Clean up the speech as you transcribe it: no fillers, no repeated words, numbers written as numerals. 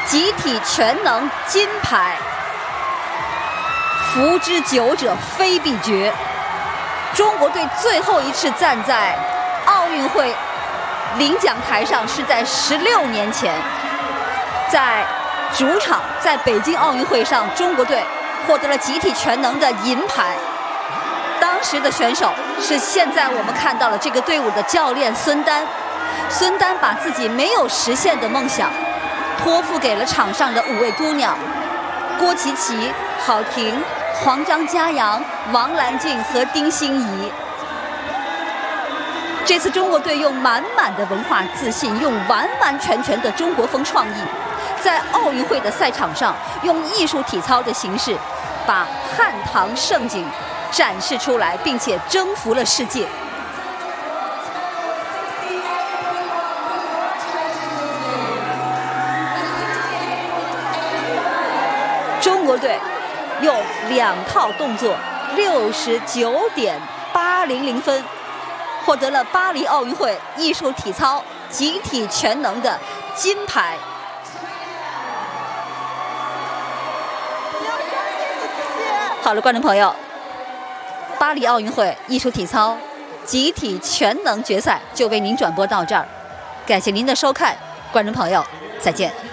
集体全能金牌。福之久者非必绝。中国队最后一次站在奥运会领奖台上是在16年前，在主场，在北京奥运会上，中国队获得了集体全能的银牌。当时的选手是现在我们看到了这个队伍的教练孙丹。孙丹把自己没有实现的梦想托付给了场上的5位姑娘：郭琪琪、郝婷、黄张嘉阳、王兰静和丁欣怡。这次中国队用满满的文化自信，用完完全全的中国风创意，在奥运会的赛场上用艺术体操的形式把汉唐盛景展示出来，并且征服了世界。中国队用2套动作69.800分获得了巴黎奥运会艺术体操集体全能的金牌。好了，观众朋友，巴黎奥运会艺术体操集体全能决赛就为您转播到这儿，感谢您的收看，观众朋友，再见。